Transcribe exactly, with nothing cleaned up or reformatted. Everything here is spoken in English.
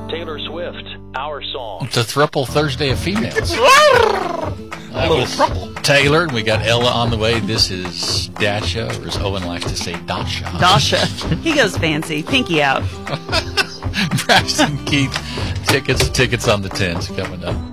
Taylor Swift, Our Song. It's a thruple Thursday of females. That A little was thruple. Taylor, and we got Ella on the way. This is Dasha, or as Owen likes to say, Dasha. Dasha. He goes fancy. Pinky out. Braxton Keith, tickets, tickets on the tens coming up.